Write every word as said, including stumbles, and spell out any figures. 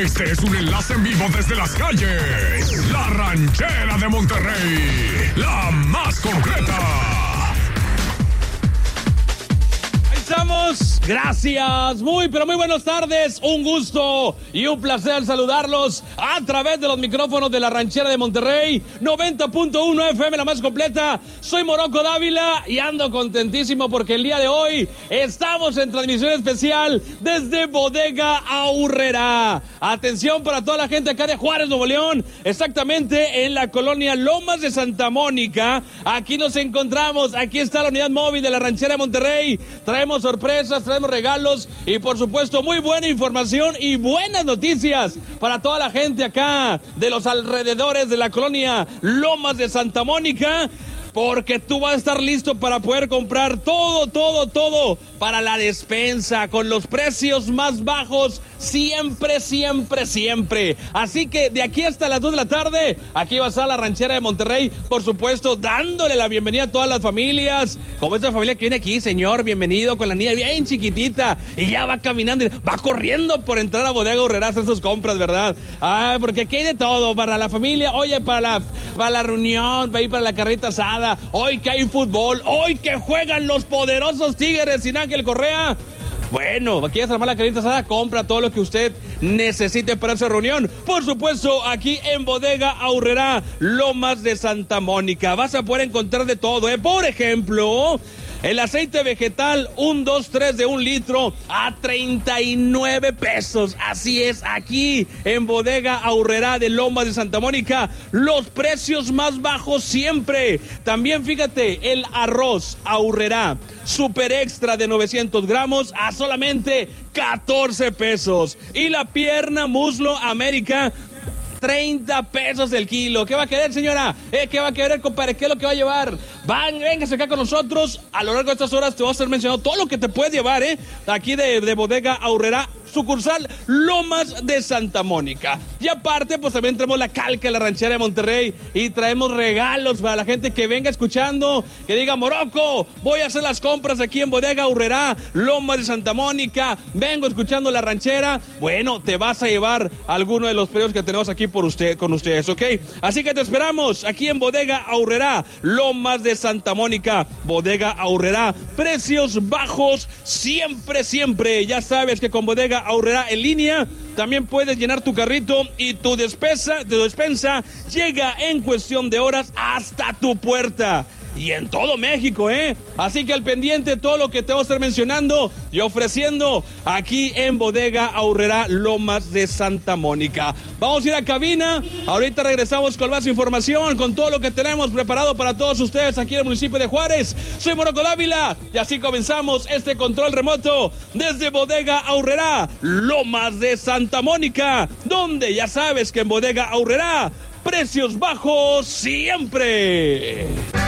Este es un enlace en vivo desde las calles. La Ranchera de Monterrey, la más completa. Estamos, gracias, muy pero muy buenas tardes, un gusto y un placer saludarlos a través de los micrófonos de la Ranchera de Monterrey, noventa punto uno F M, la más completa. Soy Morocco Dávila y ando contentísimo porque el día de hoy estamos en transmisión especial desde Bodega Aurrerá. Atención para toda la gente acá de Juárez, Nuevo León, exactamente en la colonia Lomas de Santa Mónica. Aquí nos encontramos, aquí está la unidad móvil de la Ranchera de Monterrey. Traemos sorpresas, traemos regalos y por supuesto muy buena información y buenas noticias para toda la gente acá de los alrededores de la colonia Lomas de Santa Mónica, porque tú vas a estar listo para poder comprar todo, todo, todo para la despensa con los precios más bajos siempre, siempre, siempre. Así que de aquí hasta las dos de la tarde, aquí va a estar la Ranchera de Monterrey, por supuesto, dándole la bienvenida a todas las familias, como esta familia que viene aquí, señor, bienvenido, con la niña bien chiquitita, y ya va caminando, va corriendo por entrar a Bodega Aurrerá a hacer sus compras, ¿verdad? Ah, porque aquí hay de todo, para la familia, oye, para la, para la reunión, para ir para la carrita asada, hoy que hay fútbol, hoy que juegan los poderosos Tigres sin Ángel Correa. Bueno, aquí es armar la carnita asada, compra todo lo que usted necesite para esa reunión. Por supuesto, aquí en Bodega Aurrerá, Lomas de Santa Mónica. Vas a poder encontrar de todo, ¿eh? Por ejemplo, el aceite vegetal un, dos, tres de un litro a treinta y nueve pesos. Así es, aquí en Bodega Aurrerá de Lomas de Santa Mónica, los precios más bajos siempre. También fíjate, el arroz Aurrerá Super Extra de novecientos gramos a solamente catorce pesos. Y la pierna muslo América, treinta pesos el kilo. ¿Qué va a querer, señora? ¿Eh? ¿Qué va a querer, compadre? ¿Qué es lo que va a llevar? Van, véngase acá con nosotros. A lo largo de estas horas te voy a estar mencionando todo lo que te puedes llevar, ¿eh? Aquí de, de Bodega Aurrerá, sucursal Lomas de Santa Mónica. Y aparte, pues también traemos la calca de la Ranchera de Monterrey y traemos regalos para la gente que venga escuchando, que diga, Morocco, voy a hacer las compras aquí en Bodega Aurrerá, Lomas de Santa Mónica, vengo escuchando la Ranchera. Bueno, te vas a llevar alguno de los premios que tenemos aquí por usted, con ustedes, ¿ok? Así que te esperamos aquí en Bodega Aurrerá, Lomas de Santa Mónica. Bodega Aurrerá, precios bajos siempre, siempre. Ya sabes que con Bodega Aurrerá en línea también puedes llenar tu carrito y tu despensa, tu despensa llega en cuestión de horas hasta tu puerta. Y en todo México, ¿eh? Así que al pendiente todo lo que te voy a estar mencionando y ofreciendo aquí en Bodega Aurrerá, Lomas de Santa Mónica. Vamos a ir a cabina, ahorita regresamos con más información, con todo lo que tenemos preparado para todos ustedes aquí en el municipio de Juárez. Soy Morocco Dávila y así comenzamos este control remoto desde Bodega Aurrerá, Lomas de Santa Mónica, donde ya sabes que en Bodega Aurrerá, precios bajos siempre.